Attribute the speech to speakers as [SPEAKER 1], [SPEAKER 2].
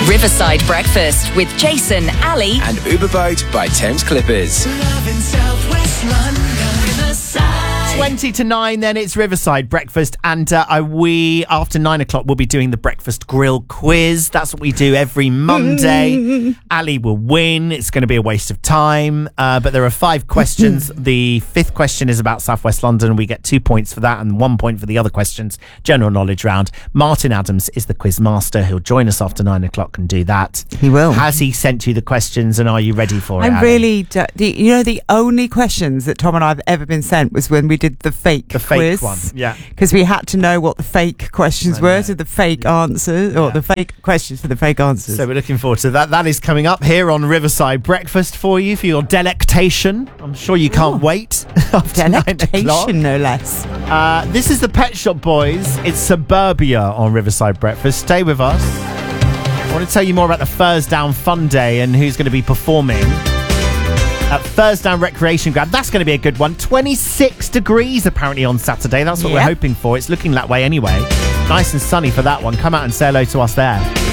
[SPEAKER 1] Riverside Breakfast with Jason, Ali,
[SPEAKER 2] and Uber Boat by Thames Clippers.
[SPEAKER 3] Love in Southwest London, Riverside.
[SPEAKER 4] 20 to 9, then it's Riverside Breakfast, and we, after 9 o'clock, will be doing the Breakfast Grill quiz. That's what we do every Monday. Ali will win. It's going to be a waste of time, but there are 5 questions. The 5th question is about Southwest London. We get 2 points for that and 1 point for the other questions. General knowledge round. Martin Adams is the quiz master. He'll join us after 9 o'clock and do that.
[SPEAKER 5] He will.
[SPEAKER 4] Has he sent you the questions, and are you ready for it,
[SPEAKER 5] I'm
[SPEAKER 4] Ali?
[SPEAKER 5] really... the only questions that Tom and I have ever been sent was when we did the fake quiz.
[SPEAKER 4] One, yeah.
[SPEAKER 5] Because we had to know what the fake questions were, so the fake answers, or the fake questions for the fake answers.
[SPEAKER 4] So we're looking forward to that. That is coming up here on Riverside Breakfast for you, for your delectation. I'm sure you can't wait. After 9 o'clock.
[SPEAKER 5] Delectation, no less.
[SPEAKER 4] This is the Pet Shop Boys. It's Suburbia on Riverside Breakfast. Stay with us. I want to tell you more about the Furs Down Fun Day and who's going to be performing at Furs Down Recreation Ground. That's going to be a good one. 26 degrees apparently on Saturday. That's what we're hoping for. It's looking that way anyway. Nice and sunny for that one. Come out and say hello to us there.